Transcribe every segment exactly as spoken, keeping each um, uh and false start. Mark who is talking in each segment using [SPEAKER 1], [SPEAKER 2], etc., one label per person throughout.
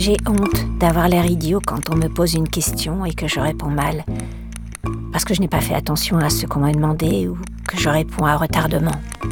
[SPEAKER 1] J'ai honte d'avoir l'air idiot quand on me pose une question et que je réponds mal. Parce que je n'ai pas fait attention à ce qu'on m'a demandé ou que je réponds à retardement.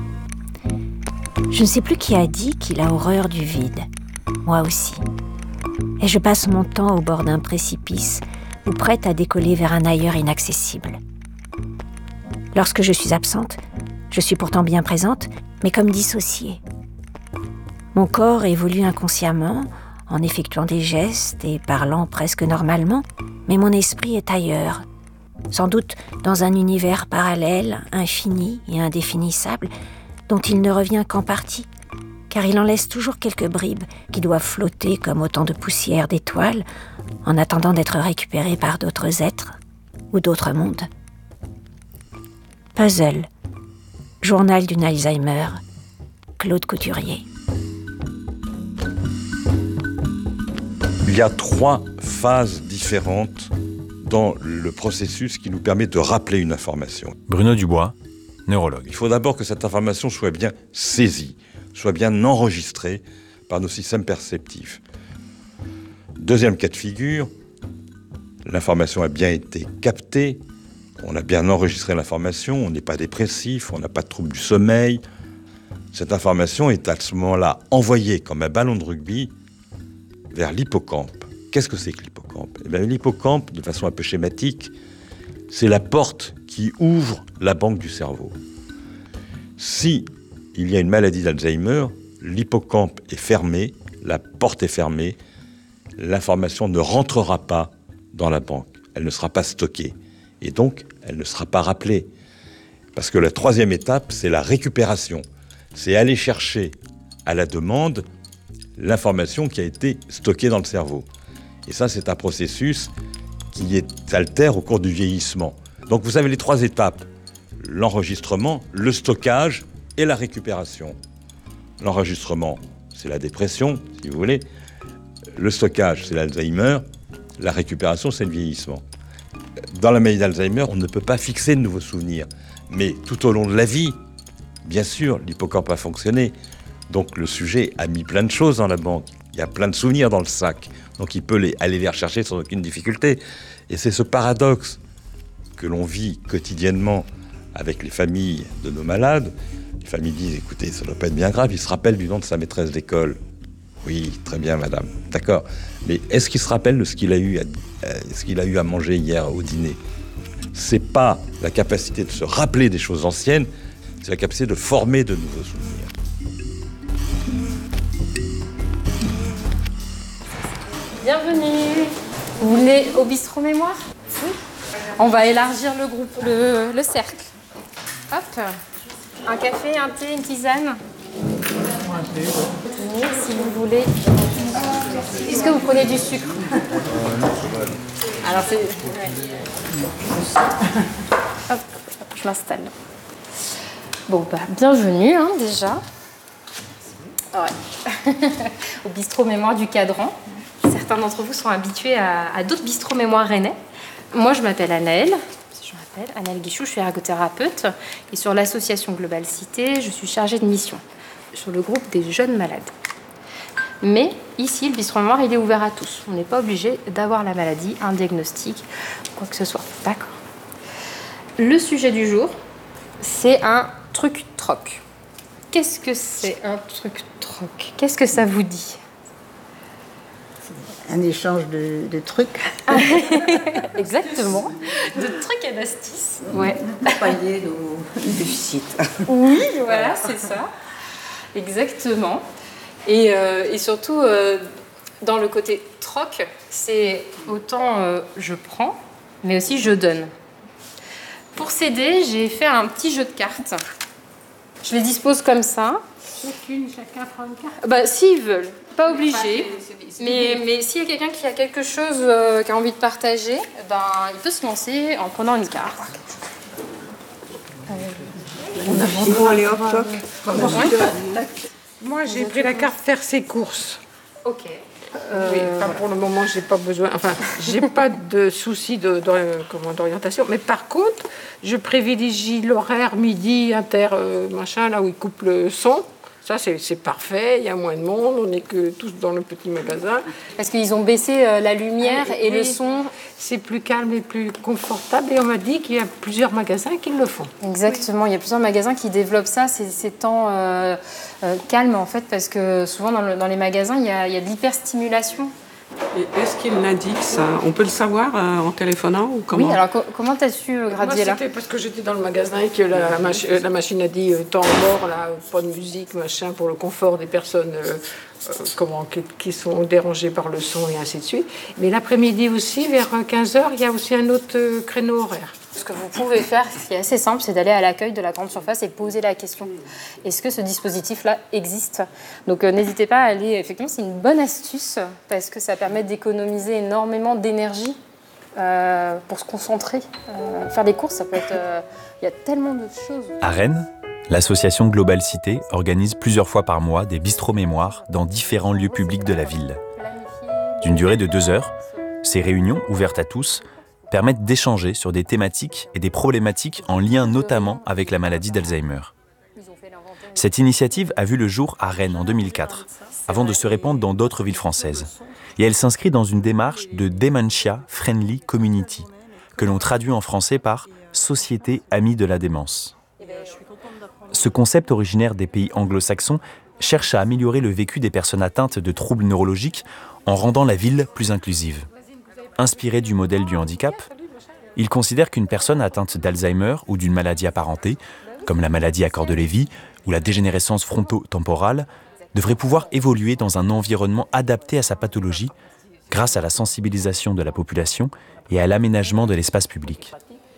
[SPEAKER 1] Je ne sais plus qui a dit qu'il a horreur du vide. Moi aussi. Et je passe mon temps au bord d'un précipice ou prête à décoller vers un ailleurs inaccessible. Lorsque je suis absente, je suis pourtant bien présente, mais comme dissociée. Mon corps évolue inconsciemment, en effectuant des gestes et parlant presque normalement, mais mon esprit est ailleurs, sans doute dans un univers parallèle, infini et indéfinissable, dont il ne revient qu'en partie, car il en laisse toujours quelques bribes qui doivent flotter comme autant de poussière d'étoiles, en attendant d'être récupérées par d'autres êtres ou d'autres mondes. Puzzle, journal d'une Alzheimer, Claude Couturier.
[SPEAKER 2] Il y a trois phases différentes dans le processus qui nous permet de rappeler une information.
[SPEAKER 3] Bruno Dubois, neurologue.
[SPEAKER 2] Il faut d'abord que cette information soit bien saisie, soit bien enregistrée par nos systèmes perceptifs. Deuxième cas de figure, l'information a bien été captée, on a bien enregistré l'information, on n'est pas dépressif, on n'a pas de trouble du sommeil. Cette information est à ce moment-là envoyée comme un ballon de rugby vers l'hippocampe. Qu'est-ce que c'est que l'hippocampe ? Eh bien, l'hippocampe, de façon un peu schématique, c'est la porte qui ouvre la banque du cerveau. Si il y a une maladie d'Alzheimer, l'hippocampe est fermé, la porte est fermée, l'information ne rentrera pas dans la banque, elle ne sera pas stockée, et donc elle ne sera pas rappelée. Parce que la troisième étape, c'est la récupération. C'est aller chercher à la demande l'information qui a été stockée dans le cerveau. Et ça, c'est un processus qui est altère au cours du vieillissement. Donc vous avez les trois étapes, l'enregistrement, le stockage et la récupération. L'enregistrement, c'est la dépression, si vous voulez. Le stockage, c'est l'Alzheimer. La récupération, c'est le vieillissement. Dans la maladie d'Alzheimer, on ne peut pas fixer de nouveaux souvenirs. Mais tout au long de la vie, bien sûr, l'hippocampe a fonctionné. Donc le sujet a mis plein de choses dans la banque. Il y a plein de souvenirs dans le sac. Donc il peut les, aller les rechercher sans aucune difficulté. Et c'est ce paradoxe que l'on vit quotidiennement avec les familles de nos malades. Les familles disent, écoutez, ça ne doit pas être bien grave, il se rappelle du nom de sa maîtresse d'école. Oui, très bien, madame. D'accord. Mais est-ce qu'il se rappelle de ce qu'il a eu à, euh, ce qu'il a eu à manger hier au dîner ? C'est pas la capacité de se rappeler des choses anciennes, c'est la capacité de former de nouveaux souvenirs.
[SPEAKER 4] Bienvenue. Vous voulez au bistrot mémoire ? Oui. On va élargir le groupe, le, le cercle. Hop. Un café, un thé, une tisane. Si vous voulez. Est-ce que vous prenez du sucre ? Alors c'est. Ouais. Hop, je m'installe. Bon bah bienvenue hein, déjà. Ouais. Au bistrot mémoire du Cadran. Certains d'entre vous sont habitués à, à d'autres bistrots mémoire rennais. Moi je m'appelle Anaëlle. Je m'appelle Anaëlle Guichou, je suis ergothérapeute et sur l'association Global Cité, je suis chargée de mission sur le groupe des jeunes malades. Mais ici, le bistrot mémoire, il est ouvert à tous. On n'est pas obligé d'avoir la maladie, un diagnostic, quoi que ce soit. D'accord. Le sujet du jour, c'est un truc troc. Qu'est-ce que c'est un truc troc ? Qu'est-ce que ça vous dit ?
[SPEAKER 5] Un échange de, de trucs.
[SPEAKER 4] Exactement. De trucs et d'astuces. Ouais.
[SPEAKER 5] Pallier nos déficits.
[SPEAKER 4] Oui, voilà, c'est ça. Exactement. Et, euh, et surtout, euh, dans le côté troc, c'est autant euh, je prends, mais aussi je donne. Pour s'aider, j'ai fait un petit jeu de cartes. Je les dispose comme ça.
[SPEAKER 6] Chacune, chacun prend une carte.
[SPEAKER 4] Bah, s'ils veulent, pas obligé. Mais, mais s'il y a quelqu'un qui a quelque chose euh, qui a envie de partager, ben, il peut se lancer en prenant une carte.
[SPEAKER 5] On a bon, allez hop, toc.
[SPEAKER 6] Moi, j'ai pris la carte faire ses courses.
[SPEAKER 4] Ok.
[SPEAKER 6] Euh, oui, enfin, pour le moment, j'ai pas besoin. Enfin, j'ai pas de souci de, de, comment, d'orientation. Mais par contre, je privilégie l'horaire midi, inter, euh, machin, là où ils coupent le son. Ça, c'est, c'est parfait, il y a moins de monde, on n'est que tous dans le petit magasin.
[SPEAKER 4] Parce qu'ils ont baissé euh, la lumière
[SPEAKER 6] Ah,
[SPEAKER 4] et
[SPEAKER 6] oui.
[SPEAKER 4] le son.
[SPEAKER 6] C'est plus calme et plus confortable. Et on m'a dit qu'il y a plusieurs magasins qui le font.
[SPEAKER 4] Exactement, il y a plusieurs magasins qui développent ça, ces, ces temps euh, euh, calmes en fait, parce que souvent dans, le, dans les magasins, il y a, il y a de l'hyperstimulation.
[SPEAKER 7] Et est-ce qu'il l'indique ça? On peut le savoir euh, en téléphonant ou comment?
[SPEAKER 4] Oui, alors co- comment t'as su, euh, Gradier,
[SPEAKER 6] Moi,
[SPEAKER 4] là?
[SPEAKER 6] c'était parce que j'étais dans le magasin et que la, machi- la machine a dit euh, temps mort, là, pas de musique, machin, pour le confort des personnes euh, euh, comment, qui, qui sont dérangées par le son et ainsi de suite. Mais l'après-midi aussi, vers quinze heures, il y a aussi un autre euh, créneau horaire.
[SPEAKER 4] Ce que vous pouvez faire, ce qui est assez simple, c'est d'aller à l'accueil de la grande surface et poser la question. Est-ce que ce dispositif-là existe? Donc euh, n'hésitez pas à aller, effectivement, c'est une bonne astuce parce que ça permet d'économiser énormément d'énergie euh, pour se concentrer. Euh, faire des courses, ça peut être... euh, il y a tellement de choses.
[SPEAKER 3] À Rennes, l'association Global Cité organise plusieurs fois par mois des bistrots mémoires dans différents lieux publics de la ville. D'une durée de deux heures, ces réunions, ouvertes à tous, permettent d'échanger sur des thématiques et des problématiques en lien notamment avec la maladie d'Alzheimer. Cette initiative a vu le jour à Rennes en deux mille quatre, avant de se répandre dans d'autres villes françaises. Et elle s'inscrit dans une démarche de Dementia Friendly Community, que l'on traduit en français par « Société amie de la démence ». Ce concept originaire des pays anglo-saxons cherche à améliorer le vécu des personnes atteintes de troubles neurologiques en rendant la ville plus inclusive. Inspiré du modèle du handicap, il considère qu'une personne atteinte d'Alzheimer ou d'une maladie apparentée, comme la maladie à corps de Lévy ou la dégénérescence fronto-temporale, devrait pouvoir évoluer dans un environnement adapté à sa pathologie grâce à la sensibilisation de la population et à l'aménagement de l'espace public.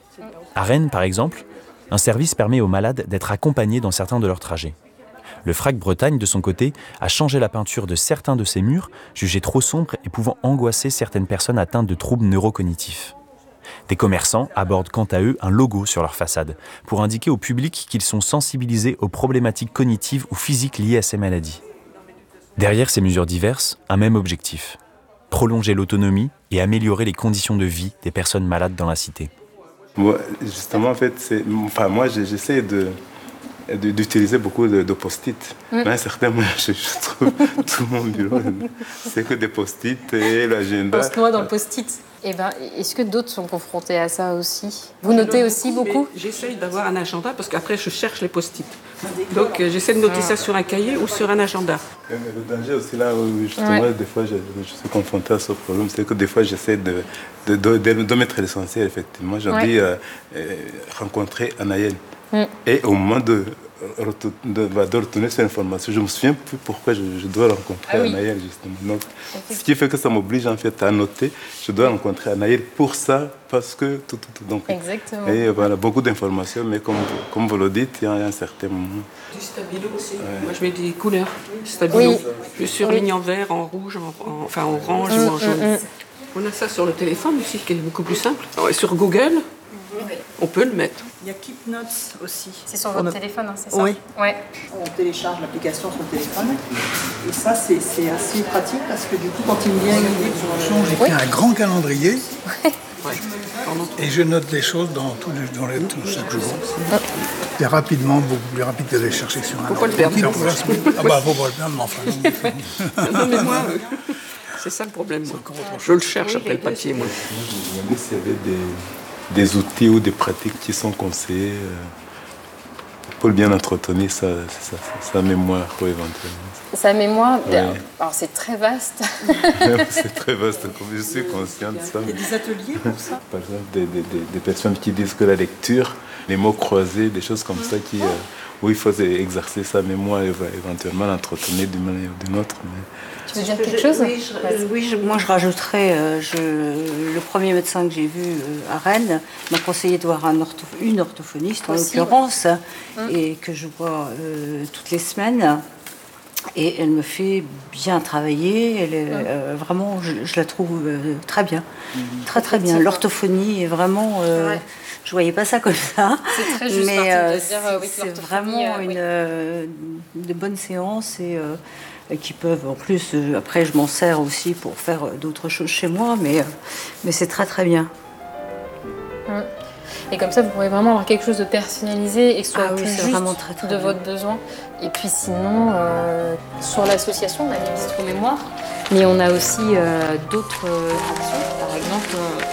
[SPEAKER 3] À Rennes, par exemple, un service permet aux malades d'être accompagnés dans certains de leurs trajets. Le F R A C Bretagne, de son côté, a changé la peinture de certains de ses murs, jugés trop sombres et pouvant angoisser certaines personnes atteintes de troubles neurocognitifs. Des commerçants abordent quant à eux un logo sur leur façade, pour indiquer au public qu'ils sont sensibilisés aux problématiques cognitives ou physiques liées à ces maladies. Derrière ces mesures diverses, un même objectif: prolonger l'autonomie et améliorer les conditions de vie des personnes malades dans la cité.
[SPEAKER 8] Moi, justement, en fait, c'est, enfin, moi, j'essaie de... d'utiliser beaucoup de, de post-it. Mm. Mais à un certain moment, je, je trouve tout mon bureau, c'est que des post-it et l'agenda.
[SPEAKER 4] Poste-moi dans le post-it. Eh ben, est-ce que d'autres sont confrontés à ça aussi? Vous notez aussi beaucoup?
[SPEAKER 7] J'essaye d'avoir un agenda parce qu'après, je cherche les post-it. Donc, euh, j'essaie de noter ça sur un cahier ou sur un agenda.
[SPEAKER 8] Mais le danger aussi, là où justement, ouais. des fois, je, je suis confronté à ce problème, c'est que des fois, j'essaie de, de, de, de, de mettre l'essentiel, effectivement. J'ai ouais. dit euh, euh, rencontrer Anaël. Mm. Et au moment de, de, de retourner cette information, je ne me souviens plus pourquoi je, je dois rencontrer ah oui. Anaël, justement. Donc, ce qui fait que ça m'oblige en fait à noter, je dois rencontrer Anaël pour ça, parce que tout, tout, tout. Donc,
[SPEAKER 4] exactement.
[SPEAKER 8] Et voilà, beaucoup d'informations, mais comme, comme vous le dites, il y a un certain moment.
[SPEAKER 7] Du stabilo aussi. Ouais. Moi, je mets des couleurs. Stabilo. Oui. Je surligne oui. en vert, en rouge, en, en, enfin en orange mmh, ou en jaune. Mmh. On a ça sur le téléphone aussi, qui est beaucoup plus simple. Ouais, sur Google. On peut le mettre.
[SPEAKER 5] Il y a Keep Notes aussi.
[SPEAKER 4] C'est sur votre a... téléphone, hein, c'est ça?
[SPEAKER 5] Oui.
[SPEAKER 4] Ouais.
[SPEAKER 5] On télécharge l'application sur le téléphone. Et ça, c'est, c'est assez pratique parce que du coup, quand il me vient une idée pour
[SPEAKER 9] J'ai oui. fait un grand calendrier.
[SPEAKER 4] Ouais.
[SPEAKER 9] Et je note les choses dans tous les, dans les, tout, chaque jour. C'est rapidement, beaucoup plus rapide que d'aller chercher sur un
[SPEAKER 7] faut pas le perdre.
[SPEAKER 9] Ah bah, faut pas le perdre, mais enfin.
[SPEAKER 7] Non, mais moi, euh, c'est ça le problème. Moi. Je le cherche après le papier, moi.
[SPEAKER 8] Je me s'il y avait des... des outils ou des pratiques qui sont conseillés euh, pour bien entretenir sa, sa, sa mémoire, quoi, éventuellement.
[SPEAKER 4] Sa mémoire, ouais. Alors c'est très vaste.
[SPEAKER 8] C'est très vaste, comme je suis conscient de ça.
[SPEAKER 5] Il y a des ateliers pour ça.
[SPEAKER 8] Par exemple, des, des, des personnes qui disent que la lecture, les mots croisés, des choses comme ça, qui, euh, où il faut exercer sa mémoire et éventuellement l'entretenir d'une manière ou d'une autre. Mais...
[SPEAKER 4] Tu veux dire quelque chose?
[SPEAKER 5] Oui, je, oui je, moi je rajouterais, euh, je, le premier médecin que j'ai vu euh, à Rennes m'a conseillé de voir un ortho, une orthophoniste en Aussi, l'occurrence, ouais. et que je vois euh, toutes les semaines. Et elle me fait bien travailler, elle est, euh, vraiment, je, je la trouve euh, très bien, mmh. très très bien. L'orthophonie est vraiment, euh, ouais. je voyais pas ça comme ça,
[SPEAKER 4] c'est très juste,
[SPEAKER 5] mais euh,
[SPEAKER 4] de dire, euh, oui,
[SPEAKER 5] c'est vraiment
[SPEAKER 4] euh,
[SPEAKER 5] une,
[SPEAKER 4] oui.
[SPEAKER 5] euh, de bonnes séances et euh, qui peuvent, en plus, euh, après je m'en sers aussi pour faire d'autres choses chez moi, mais, euh, mais c'est très très bien.
[SPEAKER 4] Mmh. Et comme ça, vous pourrez vraiment avoir quelque chose de personnalisé et que ce soit
[SPEAKER 5] Ah oui,
[SPEAKER 4] plus
[SPEAKER 5] c'est
[SPEAKER 4] juste
[SPEAKER 5] vraiment très, très
[SPEAKER 4] de
[SPEAKER 5] bien.
[SPEAKER 4] votre besoin. Et puis sinon, euh, sur l'association, on a les bistrots mémoire, mais on a aussi euh, d'autres actions. Par exemple,